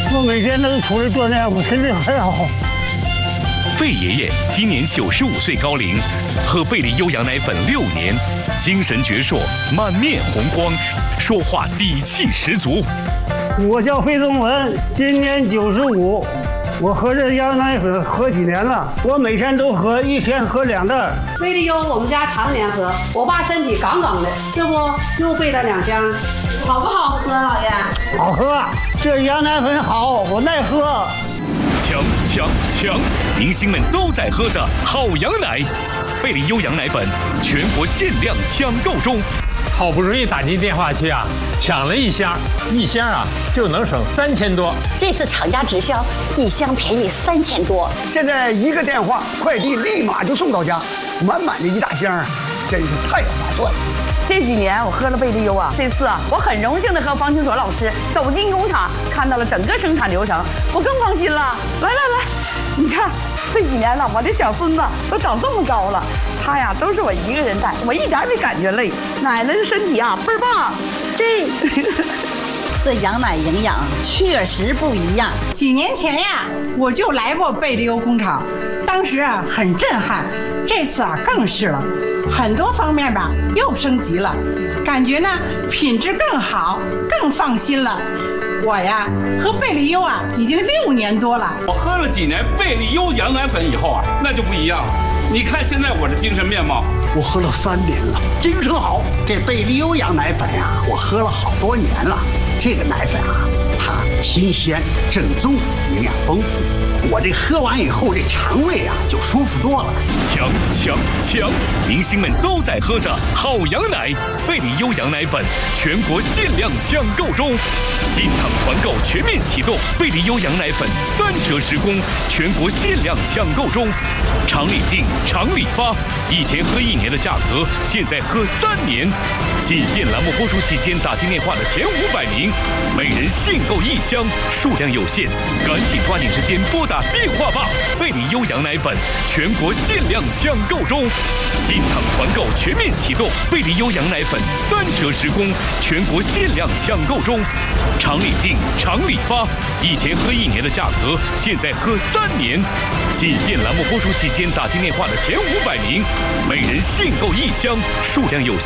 我每天都出来锻炼，我身体很好。 费爷爷今年95岁高龄，喝贝利优羊奶粉6年，精神矍铄，满面红光，说话底气十足。 我叫费宗文，今年95。我喝这羊奶粉喝几年了，我每天都喝，一天喝2袋。 贝利优我们家常年喝，我爸身体杠杠的，这不又备了2箱，好不好喝，老爷？ 好喝，这羊奶粉好，我耐喝。 强！明星们都在喝的好羊奶，贝利优羊奶粉全国限量抢购中。 好不容易打进电话去啊，抢了1箱，1箱啊就能省3000多。 这次厂家直销，1箱便宜3000多。 现在1个电话，快递立马就送到家，满满的1大箱啊，真是太划算了。 这几年我喝了贝利优啊，这次啊，我很荣幸的和方清卓老师走进工厂，看到了整个生产流程，我更放心了。来，你看这几年了，我这小孙子都长这么高了，他呀都是我一个人带，我一点也没感觉累。奶奶的身体啊倍儿棒， 这羊奶营养确实不一样。 几年前呀，我就来过贝利优工厂，当时啊很震撼，这次啊更是了。很多方面吧又升级了，感觉呢品质更好，更放心了。我呀喝贝利优啊已经6年多了， 我喝了几年贝利优羊奶粉以后啊，那就不一样了。你看现在我的精神面貌， 我喝了3年了，精神好。这贝利优羊奶粉呀，我喝了好多年了。这个奶粉啊，它新鲜、正宗，营养丰富。我这喝完以后，这肠胃啊就舒服多了。 强！明星们都在喝的好羊奶，贝利优羊奶粉全国限量抢购中，进场团购全面启动，贝利优羊奶粉3折10公，全国限量抢购中，厂里订，厂里发，以前喝1年的价格，现在喝3年。仅限栏目播出期间打进电话的前500名，每人限购1箱，数量有限，赶紧抓紧时间拨打电话吧！贝利优羊奶粉全国限量抢购中，进场团购全面启动，贝利优羊奶粉3折10公，全国限量抢购中，厂里订，厂里发，以前喝1年的价格，现在喝3年。仅限栏目播出期间打进电话的前500名，每人限购1箱，数量有限。